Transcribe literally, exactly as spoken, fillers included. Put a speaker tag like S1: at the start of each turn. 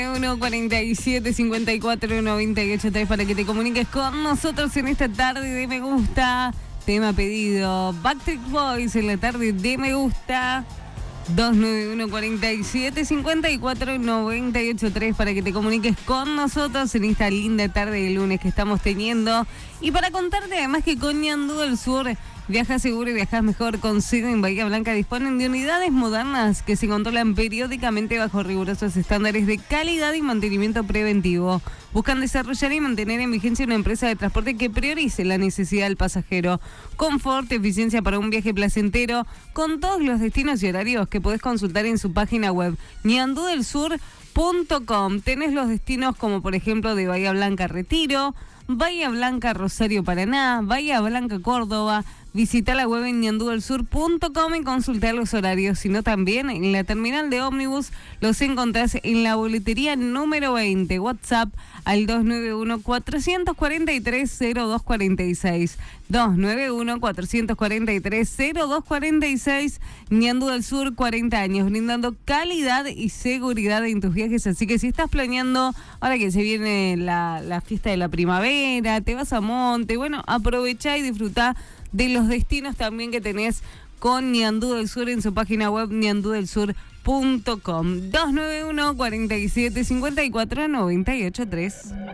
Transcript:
S1: uno cuarenta y siete cincuenta y cuatro noventa y ocho tres para que te comuniques con nosotros en esta tarde de Me Gusta. Tema pedido Backstreet Boys en la tarde de Me Gusta. dos nueve uno cuarenta y siete cincuenta y cuatro noventa y ocho tres para que te comuniques con nosotros en esta linda tarde de lunes que estamos teniendo. Y para contarte además que con Ñandú del Sur viajas seguro y viajas mejor. Consigo en Bahía Blanca disponen de unidades modernas que se controlan periódicamente bajo rigurosos estándares de calidad y mantenimiento preventivo. Buscan desarrollar y mantener en vigencia una empresa de transporte que priorice la necesidad del pasajero. Confort, eficiencia para un viaje placentero, con todos los destinos y horarios que podés consultar en su página web ñandú del sur punto com. Tenés los destinos como por ejemplo de Bahía Blanca Retiro, Bahía Blanca Rosario Paraná, Bahía Blanca Córdoba. Visita la web en ñandú del sur punto com y consultar los horarios, sino también en la terminal de ómnibus los encontrás en la boletería número veinte. WhatsApp al dos nueve uno cuatro cuatro tres cero dos cuatro seis. dos nueve uno cuatro cuatro tres cero dos cuatro seis. Ñandú del Sur, cuarenta años, brindando calidad y seguridad en tus viajes. Así que si estás planeando, ahora que se viene la, la fiesta de la primavera, te vas a Monte, bueno, aprovechá y disfrutá de los destinos también que tenés con Ñandú del Sur en su página web ñandú del sur punto com. dos nueve uno cuarenta y siete cincuenta y cuatro noventa y ocho tres.